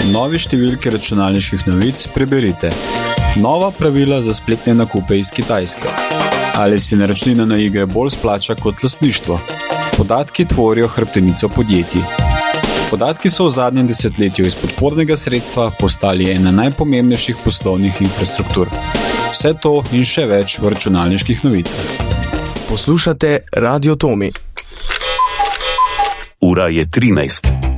novi številki računalniških novic preberite. Nova pravila za spletne nakupe iz Kitajske. Ali si naročnina na igre bolj splača kot lastništvo? Podatki tvorijo hrbtenico podjetij. Podatki so v zadnjem desetletju iz podpornega sredstva postali ena najpomembnejših poslovnih infrastruktur. Vse to in še več v računalniških novicah. Poslušate Radio Tomi. Ura je 13.